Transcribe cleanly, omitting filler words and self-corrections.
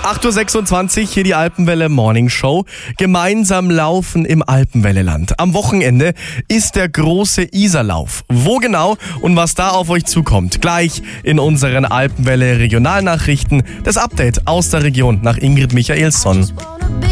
8.26 Uhr, hier die Alpenwelle Morning Show. Gemeinsam laufen im Alpenwelleland. Am Wochenende ist der große Isarlauf. Wo genau und was da auf euch zukommt, gleich in unseren Alpenwelle Regionalnachrichten. Das Update aus der Region nach Ingrid Michaelsson.